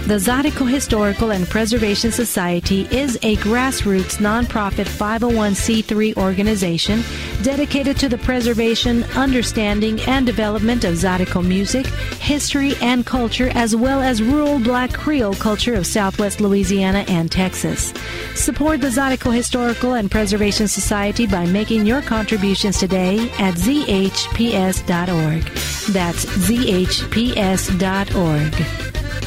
The Zydeco Historical and Preservation Society is a grassroots nonprofit 501c3 organization dedicated to the preservation, understanding, and development of Zydeco music, history, and culture, as well as rural Black Creole culture of Southwest Louisiana and Texas. Support the Zydeco Historical and Preservation Society by making your contributions today at zhps.org. That's zhps.org.